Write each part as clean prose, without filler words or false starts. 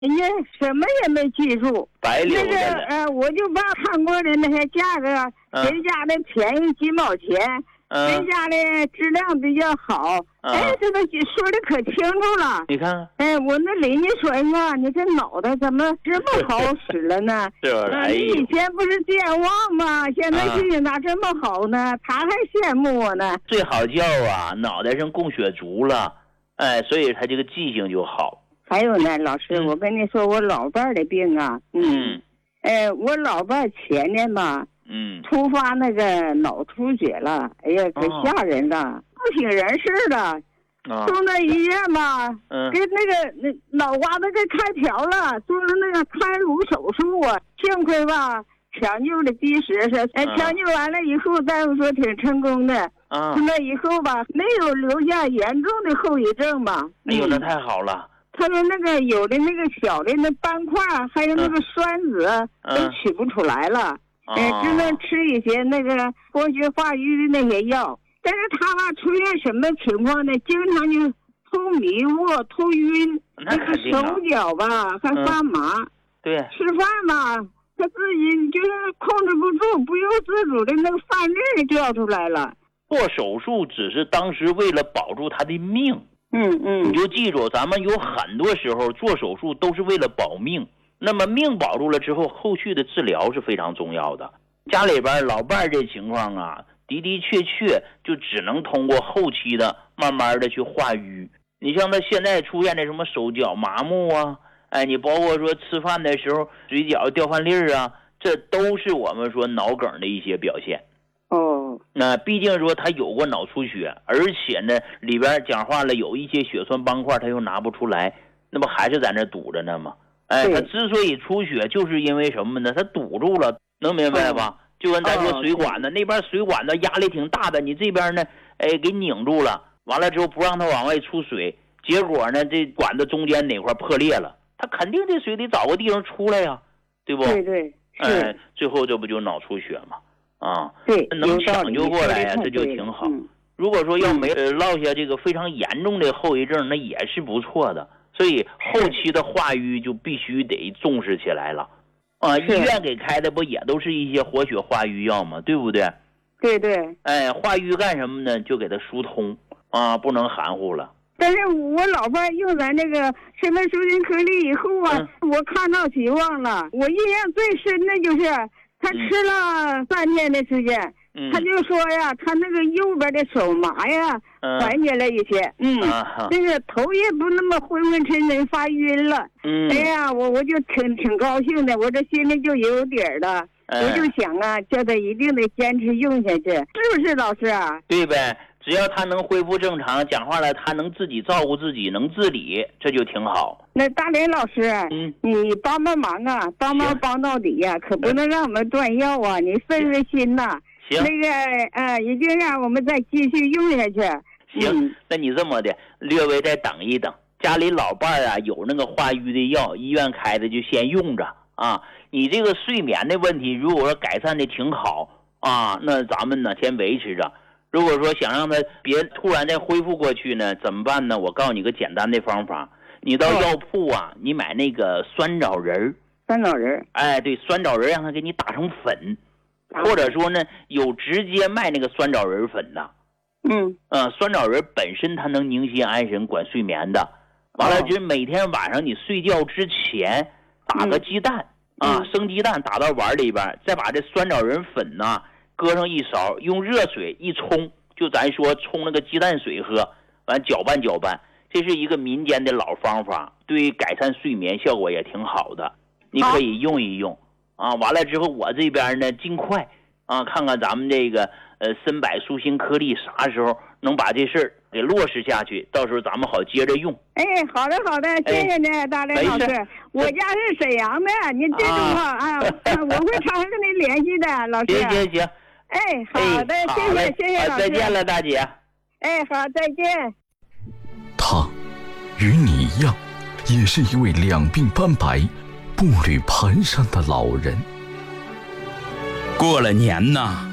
人家什么也没记住， 白留着了。 我就把看过的那些价格，谁家的便宜几毛钱，谁家的质量比较好，这个说的可清楚了。 你看， 我那邻居说呀，你这脑袋怎么这么好使了呢？ 是不是？ 你以前不是健忘吗？现在记性咋这么好呢？他还羡慕我呢。 最好叫啊，脑袋上供血足了，所以他这个记性就好。 还有呢，老师，我跟你说，我老伴儿的病啊，我老伴儿前年吧，突发那个脑出血了，哎呀，可吓人了，不省人事了。送到医院吧，给那脑瓜子给开瓢了，做了那个开颅手术啊，幸亏吧抢救的及时，抢救完了以后，大夫说挺成功的。那以后吧，没有留下严重的后遗症吧。 哎呦，那太好了。 他说那个有的那个小的那斑块，还有那个栓子都取不出来了，只能吃一些那个活血化瘀的那些药。但是他吧出现什么情况呢？经常就头迷糊、头晕，那个手脚吧还发麻。 对， 吃饭吧，他自己就是控制不住，不由自主的那个饭粒掉出来了。 做手术只是当时为了保住他的命。你就记住，咱们有很多时候做手术都是为了保命。那么命保住了之后，后续的治疗是非常重要的。家里边老伴这情况啊，的的确确就只能通过后期的慢慢的去化瘀。你像他现在出现的什么手脚麻木啊，你包括说吃饭的时候嘴角掉饭粒儿啊，这都是我们说脑梗的一些表现。那毕竟说他有过脑出血，而且呢里边讲话了有一些血栓斑块他又拿不出来，那不还是在那堵着呢吗？他之所以出血就是因为什么呢？他堵住了，能明白吧？就跟咱说水管子，那边水管子压力挺大的，你这边呢给拧住了，完了之后不让它往外出水，结果呢这管子中间哪块破裂了，他肯定这水得找个地方出来呀，对不？ 对， 最后这不就脑出血吗？ 对， 能抢救过来呀，这就挺好。如果说要没落下这个非常严重的后遗症，那也是不错的。所以后期的化瘀就必须得重视起来了。医院给开的不也都是一些活血化瘀药吗？对不对？ 对。 化瘀干什么呢？就给它疏通不能含糊了。 但是我老伴用咱这个生命舒筋颗粒以后啊，我看到希望了。我印象最深的就是他吃了3天的时间，他就说呀，他那个右边的手麻呀，缓解了一些，那个头也不那么昏昏沉沉发晕了，哎呀，我就挺高兴的，我这心里就有底儿了，我就想啊，叫他一定得坚持用下去，是不是老师啊？ 对呗，只要他能恢复正常，讲话了他能自己照顾自己，能自理，这就挺好。 那大林老师，你帮忙啊，帮到底呀，可不能让我们断药啊！你费心呐。行，那个一定让我们再继续用下去。 行，那你这么的，略微再等一等，家里老伴啊有那个化瘀的药，医院开的就先用着啊。你这个睡眠的问题，如果说改善的挺好啊，那咱们呢先维持着。如果说想让他别突然再恢复过去呢，怎么办呢？我告诉你个简单的方法，你到药铺啊，你买那个酸枣仁。对，酸枣仁让他给你打成粉，或者说呢有直接卖那个酸枣仁粉的。酸枣仁本身它能宁心安神，管睡眠的。完了就是每天晚上你睡觉之前打个鸡蛋生鸡蛋打到碗里边，再把这酸枣仁粉呢搁上一勺，用热水一冲，就咱说冲那个鸡蛋水喝，完搅拌，这是一个民间的老方法，对改善睡眠效果也挺好的，你可以用一用完了之后我这边呢尽快看看咱们这个参柏舒心颗粒啥时候能把这事儿给落实下去，到时候咱们好接着用。 好的，谢谢您，大林老师。我家是沈阳的，您记住了我会常常跟您联系的，老师。 行。 好的，谢谢老师。 再见了，大姐。 好，再见。 他与你一样，也是一位两鬓斑白、步履蹒跚的老人。 过了年呐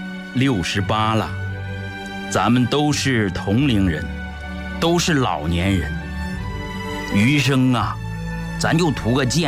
，68了，咱们都是同龄人，都是老年人。余生啊， 咱就图个健